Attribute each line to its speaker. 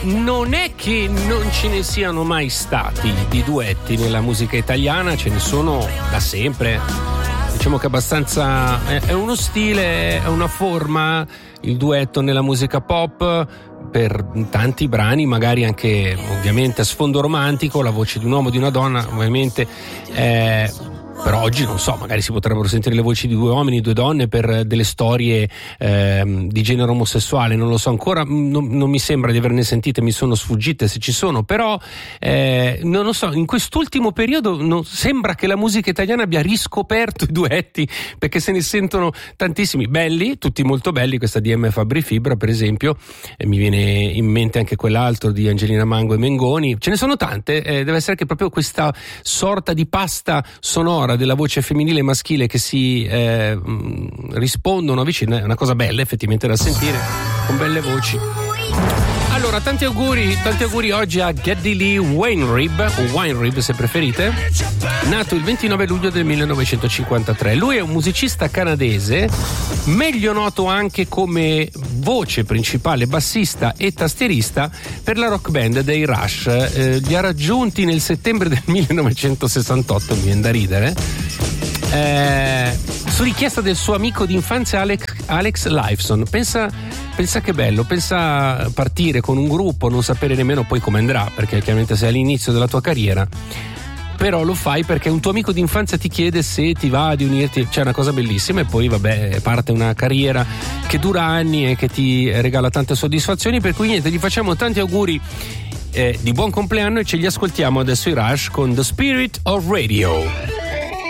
Speaker 1: non è che non ce ne siano mai stati di duetti nella musica italiana, ce ne sono da sempre. Diciamo che abbastanza è uno stile, è una forma, il duetto nella musica pop, per tanti brani, magari anche ovviamente a sfondo romantico, la voce di un uomo e di una donna, ovviamente. Però oggi non so, magari si potrebbero sentire le voci di due uomini, due donne per delle storie di genere omosessuale, non lo so ancora, non mi sembra di averne sentite, mi sono sfuggite se ci sono, però non lo so, in quest'ultimo periodo sembra che la musica italiana abbia riscoperto i duetti, perché se ne sentono tantissimi, belli, tutti molto belli, questa DM Fabri Fibra per esempio, mi viene in mente anche quell'altro di Angelina Mango e Mengoni, ce ne sono tante, deve essere che proprio questa sorta di pasta sonora della voce femminile e maschile che si rispondono a vicenda è una cosa bella effettivamente da sentire, con belle voci. Allora, tanti auguri oggi a Geddy Lee Wainwright, o Weinrib se preferite, nato il 29 luglio del 1953. Lui è un musicista canadese, meglio noto anche come voce principale, bassista e tastierista per la rock band dei Rush. Li ha raggiunti nel settembre del 1968, mi viene da ridere, su richiesta del suo amico d'infanzia Alex Lifeson. Pensa che bello, pensa partire con un gruppo, non sapere nemmeno poi come andrà, perché chiaramente sei all'inizio della tua carriera, però lo fai perché un tuo amico d'infanzia ti chiede se ti va di unirti, c'è una cosa bellissima, e poi vabbè parte una carriera che dura anni e che ti regala tante soddisfazioni, per cui niente, gli facciamo tanti auguri di buon compleanno e ce li ascoltiamo adesso i Rush con The Spirit of Radio.